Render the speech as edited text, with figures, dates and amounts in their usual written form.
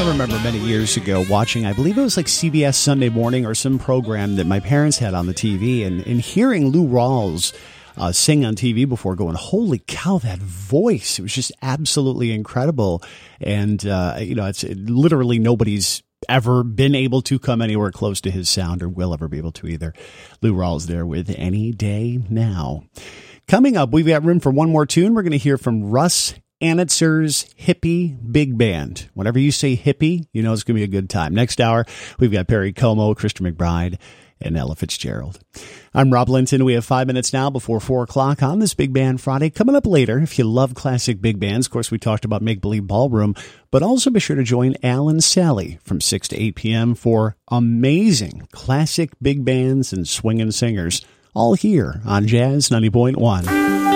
I remember many years ago watching, I believe it was like CBS Sunday Morning or some program that my parents had on the TV, and hearing Lou Rawls sing on TV before, going, holy cow, that voice. It was just absolutely incredible. And, it's literally nobody's ever been able to come anywhere close to his sound, or will ever be able to either. Lou Rawls there with Any Day Now. Coming up, we've got room for one more tune. We're going to hear from Russ Anitzer's Hippie Big Band. Whenever you say hippie, you know it's going to be a good time. Next hour, we've got Perry Como, Christian McBride, and Ella Fitzgerald. I'm Rob Linton. We have 5 minutes now before 4 o'clock on this Big Band Friday. Coming up later, if you love classic big bands, of course, we talked about Make Believe Ballroom, but also be sure to join Al and Sally from 6 to 8 p.m. for amazing classic big bands and swinging singers, all here on Jazz 90.1.